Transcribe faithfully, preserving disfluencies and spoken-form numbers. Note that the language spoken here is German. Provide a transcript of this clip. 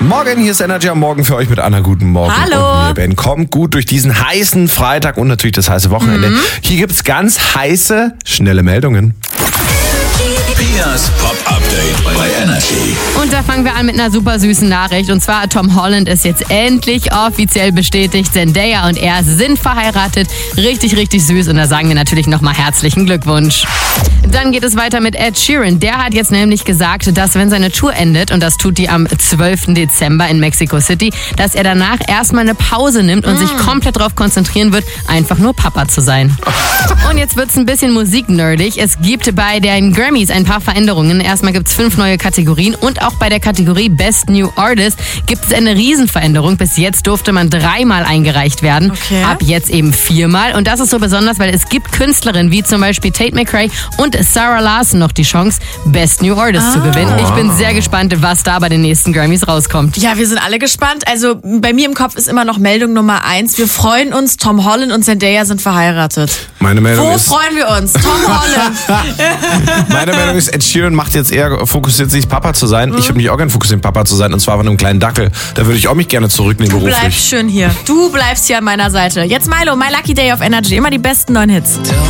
Morgen, hier ist Energy am Morgen für euch mit Anna. Guten Morgen. Hallo. Und mir, Ben. Kommt gut durch diesen heißen Freitag und natürlich das heiße Wochenende. Mhm. Hier gibt's ganz heiße, schnelle Meldungen. Pias Pop-Update bei Energy. Und da fangen wir an mit einer super süßen Nachricht. Und zwar, Tom Holland ist jetzt endlich offiziell bestätigt. Zendaya und er sind verheiratet. Richtig, richtig süß. Und da sagen wir natürlich nochmal herzlichen Glückwunsch. Dann geht es weiter mit Ed Sheeran. Der hat jetzt nämlich gesagt, dass wenn seine Tour endet, und das tut die am zwölften Dezember in Mexico City, dass er danach erstmal eine Pause nimmt und mm. sich komplett darauf konzentrieren wird, einfach nur Papa zu sein. Und jetzt wird's ein bisschen musiknerdig. Es gibt bei den Grammys ein paar Veränderungen. Erstmal gibt's fünf neue Kategorien und auch bei der Kategorie Best New Artist gibt es eine Riesenveränderung. Bis jetzt durfte man dreimal eingereicht werden. Okay. Ab jetzt eben viermal. Und das ist so besonders, weil es gibt Künstlerinnen wie zum Beispiel Tate McRae und Sarah Larson noch die Chance, Best New Artist ah. zu gewinnen. Ich bin sehr gespannt, was da bei den nächsten Grammys rauskommt. Ja, wir sind alle gespannt. Also bei mir im Kopf ist immer noch Meldung Nummer eins. Wir freuen uns, Tom Holland und Zendaya sind verheiratet. Meine Meldung Wo ist... freuen wir uns? Tom Holland. Meine Meldung ist, Ed Sheeran macht jetzt eher, fokussiert sich Papa zu sein. Mhm. Ich würde mich auch gerne fokussieren, Papa zu sein, und zwar von einem kleinen Dackel. Da würde ich auch mich gerne zurücknehmen du beruflich. Du bleibst schön hier. Du bleibst hier an meiner Seite. Jetzt Milo, My Lucky Day auf Energy. Immer die besten neuen Hits.